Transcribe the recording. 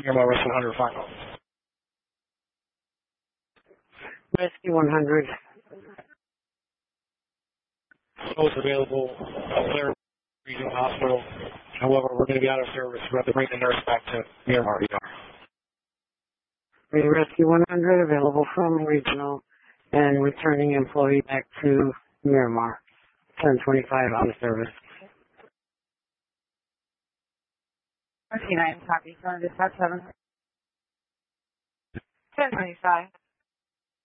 Miramar Rescue 100 final. Rescue 100. Those available at Blair Regional Hospital. However, we're going to be out of service. We have to bring the nurse back to Miramar ER. Rescue 100 available from Regional and returning employee back to Miramar. 1025 out of service. 29, copy. Phone dispatch 7. 1025.